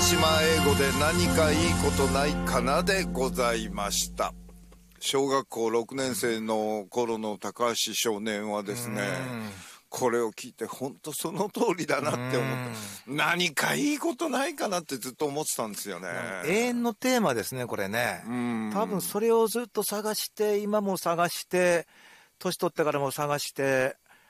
島英語で何かいいことないかなでございました。小学校6年生の頃の高橋少年はですね、これを聞いて本当その通りだなって思った。何かいいことないかなってずっと思ってたんですよね。 永遠のテーマですね、これね。多分それをずっと探して、今も探して、年取ってからも探して、